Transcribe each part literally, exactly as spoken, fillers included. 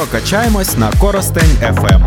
Прокачаємось на Коростень еф ем.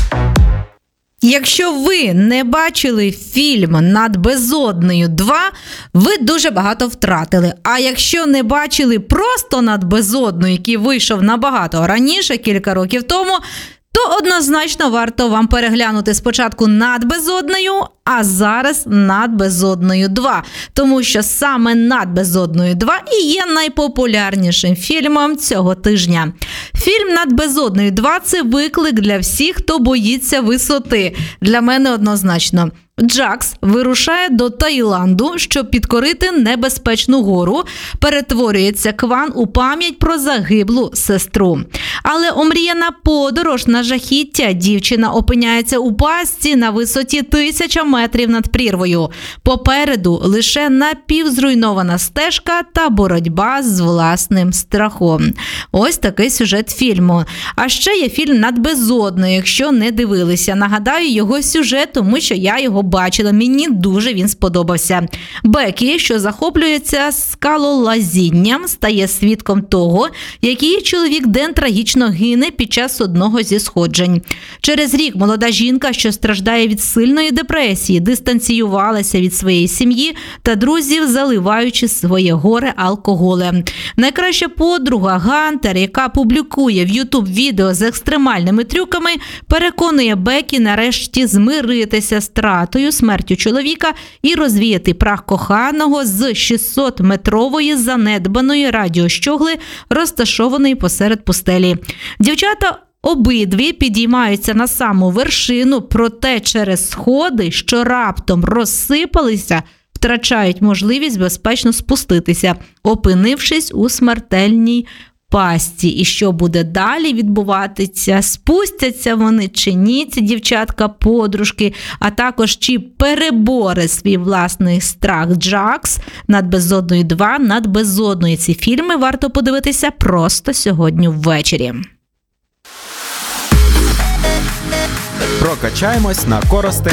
Якщо ви не бачили фільм «Над безоднею два», ви дуже багато втратили. А якщо не бачили просто «Над безоднею», який вийшов набагато раніше, кілька років тому, то однозначно варто вам переглянути спочатку «Над безоднею», а зараз «Над безоднею два». Тому що саме «Над безоднею два» і є найпопулярнішим фільмом цього тижня. Фільм «Над безоднею два» – це виклик для всіх, хто боїться висоти. Для мене однозначно. Джакс вирушає до Таїланду, щоб підкорити небезпечну гору. Перетворюється Кван у пам'ять про загиблу сестру. Але омріяна подорож на жахіття. Дівчина опиняється у пастці на висоті тисяча метрів над прірвою. Попереду лише напівзруйнована стежка та боротьба з власним страхом. Ось такий сюжет фільму. А ще є фільм «Над безоднею», якщо не дивилися. Нагадаю його сюжет, тому що я його бачила, мені дуже він сподобався. Бекі, що захоплюється скалолазінням, стає свідком того, як її чоловік Ден трагічно гине під час одного зі сходжень. Через рік молода жінка, що страждає від сильної депресії, дистанціювалася від своєї сім'ї та друзів, заливаючи своє горе алкоголем. Найкраща подруга Гантер, яка публікує в Ютуб відео з екстремальними трюками, переконує Бекі нарешті змиритися з тратою, смертю чоловіка і розвіяти прах коханого з шістсотметрової занедбаної радіощогли, розташованої посеред пустелі. Дівчата обидві підіймаються на саму вершину, проте через сходи, що раптом розсипалися, втрачають можливість безпечно спуститися, опинившись у смертельній пастці. І що буде далі відбуватися? Спустяться вони чи ні, ці дівчатка-подружки, а також чи перебори свій власний страх Джакс «Над безоднею два», «Над безоднею». Ці фільми варто подивитися просто сьогодні ввечері. Прокачаємось на Коростень